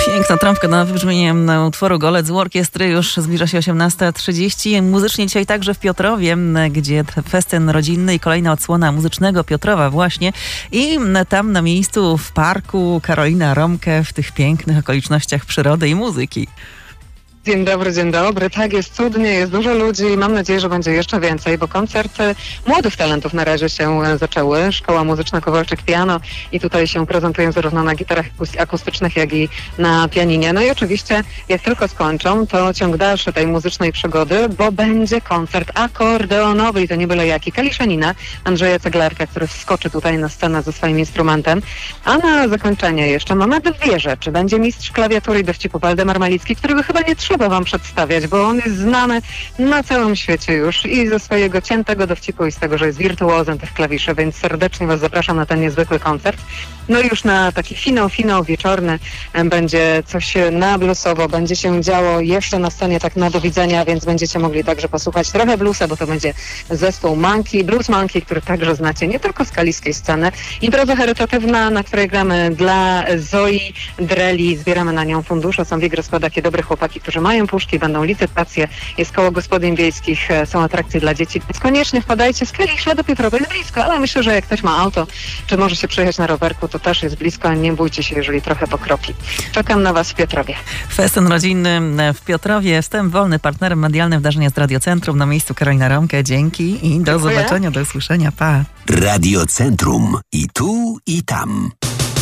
Piękna trąbka na wybrzmienie utworu Golec z orkiestry. Już zbliża się 18:30. Muzycznie dzisiaj także w Piotrowie, gdzie festyn rodzinny i kolejna odsłona muzycznego Piotrowa właśnie. I tam na miejscu w parku Karolina Romke w tych pięknych okolicznościach przyrody i muzyki. Dzień dobry. Tak, jest cudnie, jest dużo ludzi i mam nadzieję, że będzie jeszcze więcej, bo koncerty młodych talentów na razie się zaczęły. Szkoła Muzyczna Kowalczyk Piano i tutaj się prezentują zarówno na gitarach akustycznych, jak i na pianinie. No i oczywiście, jak tylko skończą, to ciąg dalszy tej muzycznej przygody, bo będzie koncert akordeonowy i to nie byle jaki. Kaliszanina Andrzeja Ceglarka, który wskoczy tutaj na scenę ze swoim instrumentem. A na zakończenie jeszcze mamy dwie rzeczy. Będzie mistrz klawiatury i dowcipu Waldemar Malicki, którego chyba nie trzeba wam przedstawiać, bo on jest znany na całym świecie już i ze swojego ciętego dowcipu i z tego, że jest wirtuozem tych klawiszy, więc serdecznie was zapraszam na ten niezwykły koncert. No i już na taki finał wieczorny będzie coś na bluesowo, będzie się działo jeszcze na scenie tak na do widzenia, więc będziecie mogli także posłuchać trochę bluesa, bo to będzie zespół Monkey, Blues Monkey, który także znacie nie tylko z kaliskiej sceny. Impreza charytatywna, na której gramy dla Zoi Dreli, zbieramy na nią fundusze, są w jej składzie dobre chłopaki, którzy mają puszki, będą licytacje, jest koło gospodyń wiejskich, są atrakcje dla dzieci, więc koniecznie wpadajcie z Kalisza do Piotrowa, jest blisko, ale myślę, że jak ktoś ma auto, czy może się przejechać na rowerku, to też jest blisko, nie bójcie się, jeżeli trochę pokropi. Czekam na was w Piotrowie. Festyn rodzinny w Piotrowie, wstęp wolny, partnerem medialnym wydarzenia z Radiocentrum, na miejscu Karolina Romke, dzięki i do zobaczenia, do usłyszenia, pa. Radiocentrum i tu, i tam.